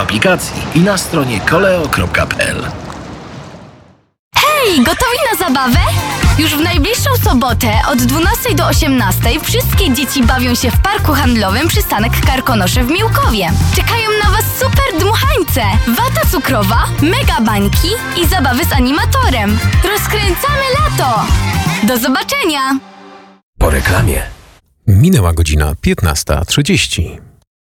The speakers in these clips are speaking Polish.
aplikacji i na stronie koleo.pl. Hej, gotowi na zabawę? Już w najbliższą sobotę od 12 do 18 wszystkie dzieci bawią się w parku handlowym Przystanek Karkonosze w Miłkowie. Czekają na Was super dmuchańce, wata cukrowa, mega bańki i zabawy z animatorem. Rozkręcamy lato! Do zobaczenia! Po reklamie. Minęła godzina 15:30.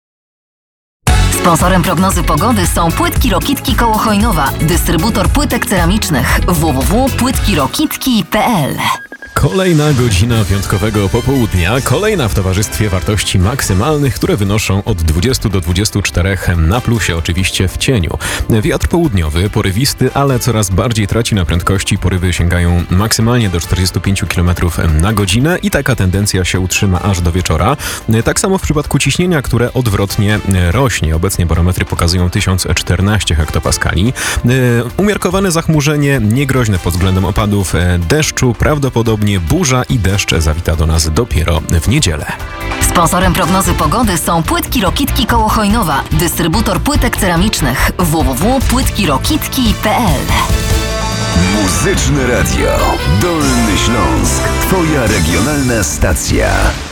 Sponsorem prognozy pogody są Płytki Rokitki koło Chojnowa, dystrybutor płytek ceramicznych www.płytkirokitki.pl. Kolejna godzina piątkowego popołudnia, kolejna w towarzystwie wartości maksymalnych, które wynoszą od 20 do 24 na plusie, oczywiście w cieniu. Wiatr południowy, porywisty, ale coraz bardziej traci na prędkości. Porywy sięgają maksymalnie do 45 km na godzinę i taka tendencja się utrzyma aż do wieczora. Tak samo w przypadku ciśnienia, które odwrotnie rośnie. Obecnie barometry pokazują 1014 hektopaskali. Umiarkowane zachmurzenie, niegroźne pod względem opadów deszczu, prawdopodobnie burza i deszcz zawita do nas dopiero w niedzielę. Sponsorem prognozy pogody są Płytki Rokitki koło Chojnowa, dystrybutor płytek ceramicznych www.płytkirokitki.pl. Muzyczne Radio Dolny Śląsk. Twoja regionalna stacja.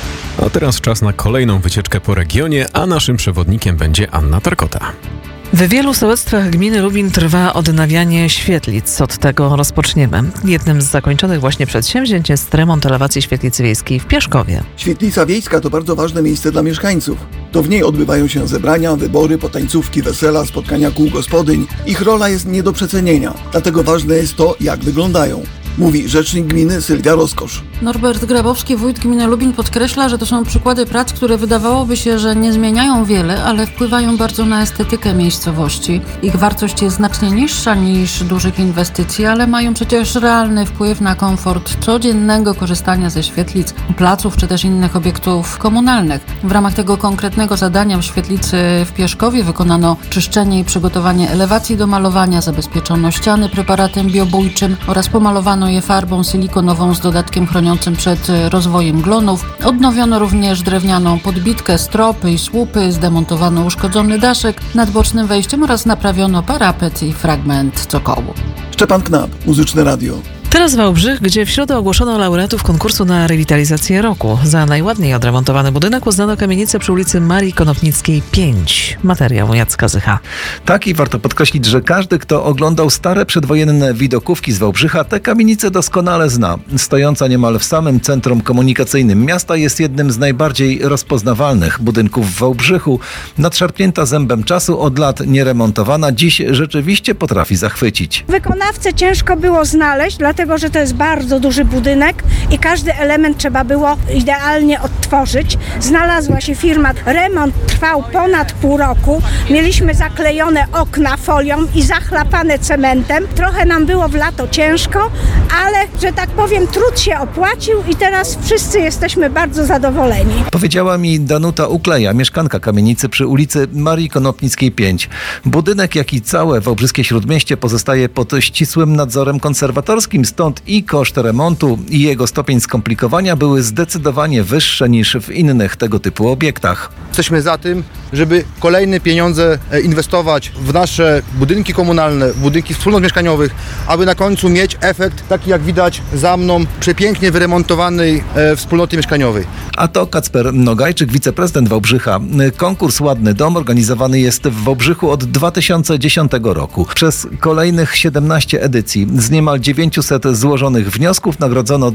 A teraz czas na kolejną wycieczkę po regionie, a naszym przewodnikiem będzie Anna Tarkota. W wielu sołectwach gminy Lubin trwa odnawianie świetlic. Od tego rozpoczniemy. Jednym z zakończonych właśnie przedsięwzięć jest remont elewacji świetlicy wiejskiej w Pieszkowie. Świetlica wiejska to bardzo ważne miejsce dla mieszkańców. To w niej odbywają się zebrania, wybory, potańcówki, wesela, spotkania kół gospodyń. Ich rola jest nie do przecenienia, dlatego ważne jest to, jak wyglądają. Mówi rzecznik gminy Sylwia Rozkosz. Norbert Grabowski, wójt gminy Lubin, podkreśla, że to są przykłady prac, które wydawałoby się, że nie zmieniają wiele, ale wpływają bardzo na estetykę miejscowości. Ich wartość jest znacznie niższa niż dużych inwestycji, ale mają przecież realny wpływ na komfort codziennego korzystania ze świetlic, placów czy też innych obiektów komunalnych. W ramach tego konkretnego zadania w świetlicy w Pieszkowie wykonano czyszczenie i przygotowanie elewacji do malowania, zabezpieczono ściany preparatem biobójczym oraz pomalowano je farbą silikonową z dodatkiem chroniącym przed rozwojem glonów. Odnowiono również drewnianą podbitkę, stropy i słupy, zdemontowano uszkodzony daszek nad bocznym wejściem oraz naprawiono parapet i fragment cokołu. Szczepan Knap, Muzyczne Radio. Teraz Wałbrzych, gdzie w środę ogłoszono laureatów konkursu na rewitalizację roku. Za najładniej odremontowany budynek uznano kamienicę przy ulicy Marii Konopnickiej 5. Materiał Jacka Zycha. Tak, i warto podkreślić, że każdy, kto oglądał stare przedwojenne widokówki z Wałbrzycha, tę kamienicę doskonale zna. Stojąca niemal w samym centrum komunikacyjnym miasta, jest jednym z najbardziej rozpoznawalnych budynków w Wałbrzychu. Nadszarpnięta zębem czasu, od lat nieremontowana, dziś rzeczywiście potrafi zachwycić. Wykonawcę ciężko było znaleźć, dlatego że to jest bardzo duży budynek i każdy element trzeba było idealnie odtworzyć. Znalazła się firma. Remont trwał ponad pół roku. Mieliśmy zaklejone okna folią i zachlapane cementem. Trochę nam było w lato ciężko, ale, że tak powiem, trud się opłacił i teraz wszyscy jesteśmy bardzo zadowoleni. Powiedziała mi Danuta Ukleja, mieszkanka kamienicy przy ulicy Marii Konopnickiej 5. Budynek, jak i całe wałbrzyskie Śródmieście, pozostaje pod ścisłym nadzorem konserwatorskim, stąd i koszt remontu, i jego stopień skomplikowania były zdecydowanie wyższe niż w innych tego typu obiektach. Jesteśmy za tym, żeby kolejne pieniądze inwestować w nasze budynki komunalne, w budynki wspólnot mieszkaniowych, aby na końcu mieć efekt taki, jak widać za mną, przepięknie wyremontowanej wspólnoty mieszkaniowej. A to Kacper Nogajczyk, wiceprezydent Wałbrzycha. Konkurs Ładny Dom organizowany jest w Wałbrzychu od 2010 roku. Przez kolejnych 17 edycji z niemal 900 złożonych wniosków nagrodzono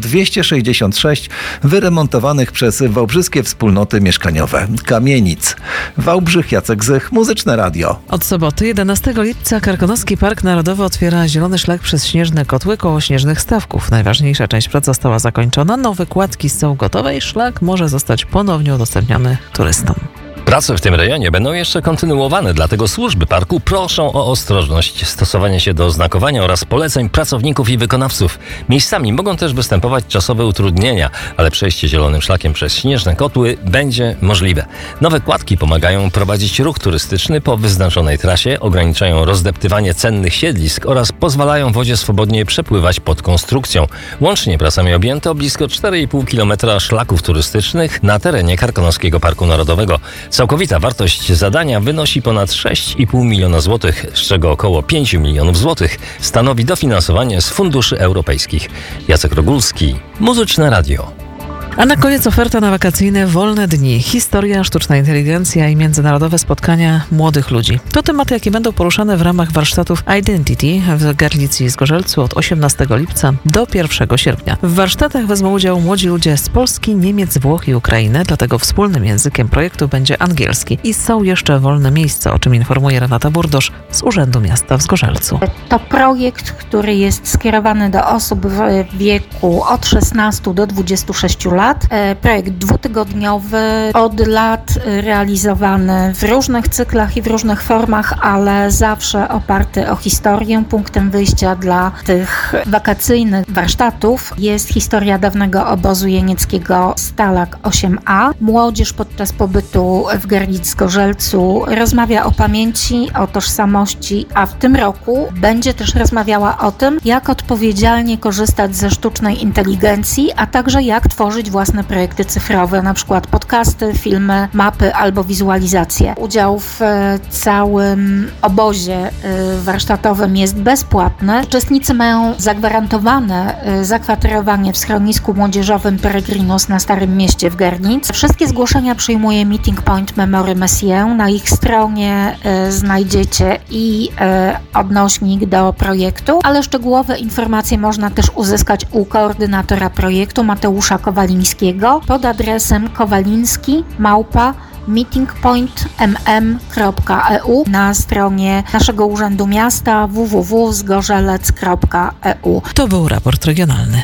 266 wyremontowanych przez wałbrzyskie wspólnoty mieszkaniowe kamienic. Wałbrzych, Jacek Zych, Muzyczne Radio. Od soboty 11 lipca Karkonoski Park Narodowy otwiera zielony szlak przez śnieżne kotły koło śnieżnych stawków. Najważniejsza część prac została zakończona, nowe kładki są gotowe i szlak może zostać ponownie udostępniony turystom. Prace w tym rejonie będą jeszcze kontynuowane, dlatego służby parku proszą o ostrożność, stosowanie się do oznakowania oraz poleceń pracowników i wykonawców. Miejscami mogą też występować czasowe utrudnienia, ale przejście zielonym szlakiem przez śnieżne kotły będzie możliwe. Nowe kładki pomagają prowadzić ruch turystyczny po wyznaczonej trasie, ograniczają rozdeptywanie cennych siedlisk oraz pozwalają wodzie swobodnie przepływać pod konstrukcją. Łącznie pracami objęto blisko 4,5 km szlaków turystycznych na terenie Karkonoskiego Parku Narodowego. Całkowita wartość zadania wynosi ponad 6,5 miliona złotych, z czego około 5 milionów złotych stanowi dofinansowanie z funduszy europejskich. Jacek Rogulski, Muzyczne Radio. A na koniec oferta na wakacyjne wolne dni. Historia, sztuczna inteligencja i międzynarodowe spotkania młodych ludzi. To tematy, jakie będą poruszane w ramach warsztatów Identity w Garlicy i Zgorzelcu od 18 lipca do 1 sierpnia. W warsztatach wezmą udział młodzi ludzie z Polski, Niemiec, Włoch i Ukrainy, dlatego wspólnym językiem projektu będzie angielski. I są jeszcze wolne miejsca, o czym informuje Renata Burdosz z Urzędu Miasta w Zgorzelcu. To projekt, który jest skierowany do osób w wieku od 16 do 26 lat. Projekt dwutygodniowy, od lat realizowany w różnych cyklach i w różnych formach, ale zawsze oparty o historię. Punktem wyjścia dla tych wakacyjnych warsztatów jest historia dawnego obozu jenieckiego Stalag 8A. Młodzież podczas pobytu w Garlicy-Zgorzelcu rozmawia o pamięci, o tożsamości, a w tym roku będzie też rozmawiała o tym, jak odpowiedzialnie korzystać ze sztucznej inteligencji, a także jak tworzyć własne projekty cyfrowe, na przykład podcasty, filmy, mapy albo wizualizacje. Udział w całym obozie warsztatowym jest bezpłatny. Uczestnicy mają zagwarantowane zakwaterowanie w schronisku młodzieżowym Peregrinus na Starym Mieście w Garlicy. Wszystkie zgłoszenia przyjmuje Meeting Point Memory Messier. Na ich stronie znajdziecie i odnośnik do projektu, ale szczegółowe informacje można też uzyskać u koordynatora projektu Mateusza Kowalińskiego pod adresem kowaliński@meetingpointmm.eu na stronie naszego Urzędu Miasta www.zgorzelec.eu. To był raport regionalny.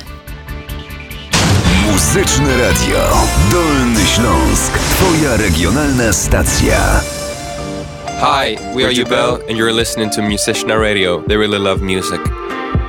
Muzyczne Radio. Dolny Śląsk. Twoja regionalna stacja. Hi, we are Jubel and you're listening to Musician Radio. They really love music.